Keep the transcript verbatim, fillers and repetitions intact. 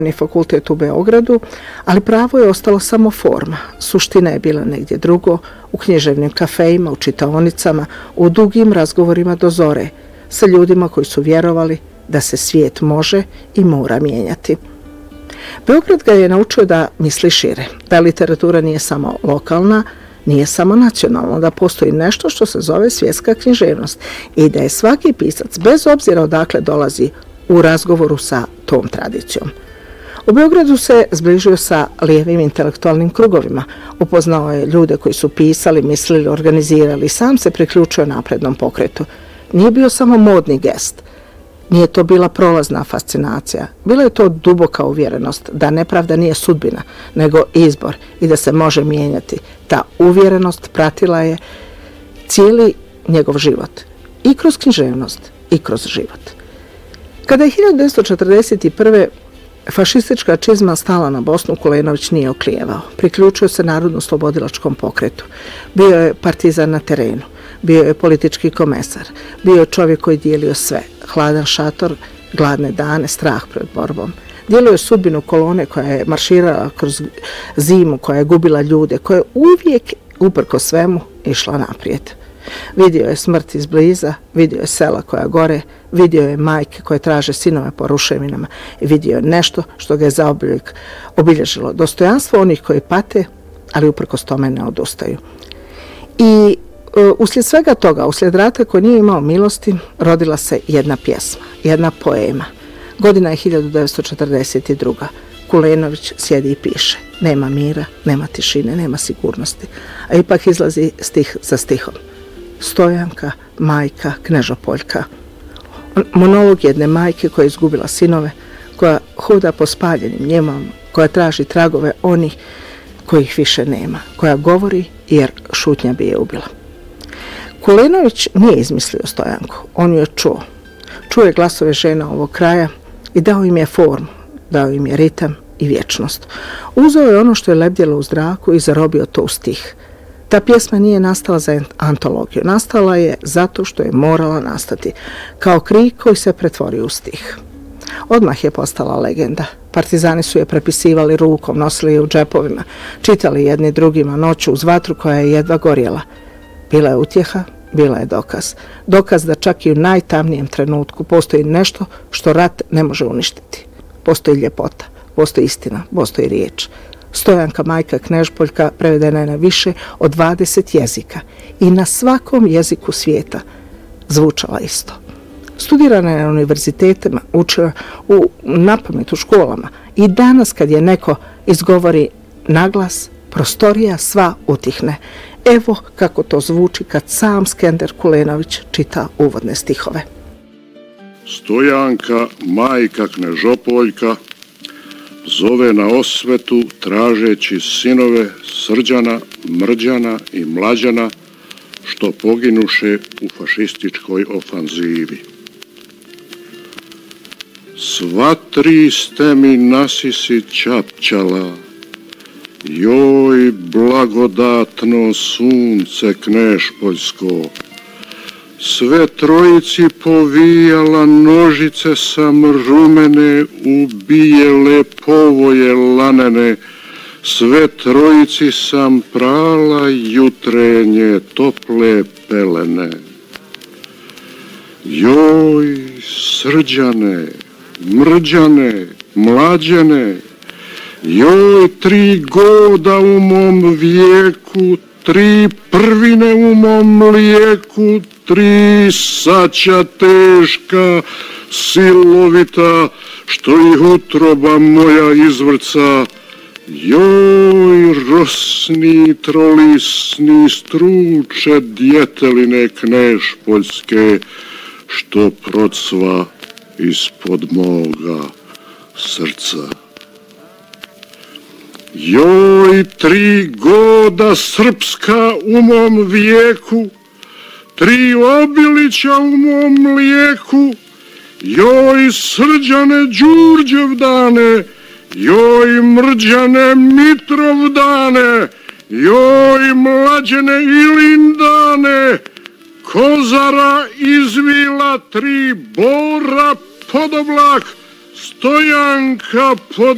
fakultet u Beogradu, ali pravo je ostalo samo forma. Suština je bila negdje drugo, u književnim kafejima, u čitaonicama, u dugim razgovorima do zore, sa ljudima koji su vjerovali da se svijet može i mora mijenjati. Beograd ga je naučio da misli šire, da literatura nije samo lokalna, nije samo nacionalna, da postoji nešto što se zove svjetska književnost i da je svaki pisac, bez obzira odakle dolazi, u razgovoru sa tom tradicijom. U Beogradu se zbližio sa lijevim intelektualnim krugovima, upoznao je ljude koji su pisali, mislili, organizirali, sam se priključio naprednom pokretu. Nije bio samo modni gest, nije to bila prolazna fascinacija, bila je to duboka uvjerenost da nepravda nije sudbina, nego izbor i da se može mijenjati. Ta uvjerenost pratila je cijeli njegov život, i kroz književnost, i kroz život. Kada je hiljadu devetsto četrdeset prve fašistička čizma stala na Bosnu, Kulenović nije oklijevao. Priključio se narodno-slobodilačkom pokretu. Bio je partizan na terenu, bio je politički komesar, bio je čovjek koji dijelio sve. Hladan šator, gladne dane, strah pred borbom. Dijelio je sudbinu kolone koja je marširala kroz zimu, koja je gubila ljude, koja je uvijek, uprko svemu, išla naprijed. Vidio je smrt izbliza, vidio je sela koja gore, vidio je majke koje traže sinove po ruševinama i vidio je nešto što ga je zaobljivik obilježilo. Dostojanstvo onih koji pate, ali uprkos tome ne odustaju. I uh, uslijed svega toga, uslijed rata koji nije imao milosti, rodila se jedna pjesma, jedna poema. Godina je hiljadu devetsto četrdeset druga. Kulenović sjedi i piše. Nema mira, nema tišine, nema sigurnosti. A ipak izlazi stih za stihom. Stojanka, majka, Knežopoljka. Monolog jedne majke koja je izgubila sinove, koja hoda po spaljenim njemama, koja traži tragove onih kojih više nema, koja govori jer šutnja bi je ubila. Kulenović nije izmislio Stojanku, on ju je čuo. Čuo je glasove žena ovog kraja i dao im je formu, dao im je ritam i vječnost. Uzeo je ono što je lebdjelo u zraku i zarobio to u stih. Ta pjesma nije nastala za antologiju, nastala je zato što je morala nastati, kao krik koji se pretvorio u stih. Odmah je postala legenda. Partizani su je prepisivali rukom, nosili je u džepovima, čitali jedni drugima noću uz vatru koja je jedva gorjela. Bila je utjeha, bila je dokaz. Dokaz da čak i u najtamnijem trenutku postoji nešto što rat ne može uništiti. Postoji ljepota, postoji istina, postoji riječ. Stojanka, majka, Knežpoljka prevedena je na više od dvadeset jezika i na svakom jeziku svijeta zvučala isto. Studirana je na univerzitetima, učila u napamet u školama i danas kad je neko izgovori naglas, prostorija sva utihne. Evo kako to zvuči kad sam Skender Kulenović čita uvodne stihove. Stojanka, majka Knežopoljka, zove na osvetu tražeći sinove Srđana, Mrđana i Mlađana što poginuše u fašističkoj ofanzivi. Sva tri ste mi nasisi čapčala, joj blagodatno sunce Knežpoljsko, sve trojici povijala nožice sam rumene, ubijele povoje lanene, sve trojici sam prala jutrenje tople pelene. Joj, Srđane, Mrđane, Mlađene, joj, tri goda u mom vijeku, tri prvine u mom mlijeku, tri saća teška, silovita, što ih utroba moja izvrca. Joj, rosni, trolisni, struče djeteline Knežpoljske, što procva ispod moga srca. Joj, tri goda srpska u mom vijeku, tri obilića u mom mlijeku, joj, Srđane Đurđevdane, joj, Mrđane Mitrovdane, joj, Mlađene Ilindane, Kozara izvila tri bora pod oblak, Stojanka pod